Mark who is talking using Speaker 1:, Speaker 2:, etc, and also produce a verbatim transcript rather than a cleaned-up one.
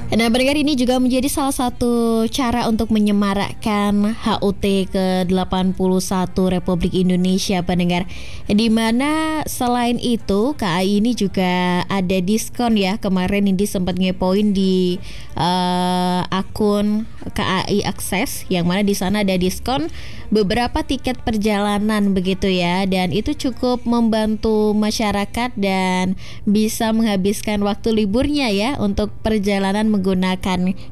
Speaker 1: Nah, pendengar, ini juga menjadi salah satu cara untuk menyemarakkan H U T ke delapan puluh satu Republik Indonesia, pendengar. Di mana selain itu K A I ini juga ada diskon ya. Kemarin ini sempat ngepoin di uh, akun K A I Akses, yang mana di sana ada diskon beberapa tiket perjalanan begitu ya, dan itu cukup membantu masyarakat dan bisa menghabiskan waktu liburnya ya untuk perjalanan menggunakan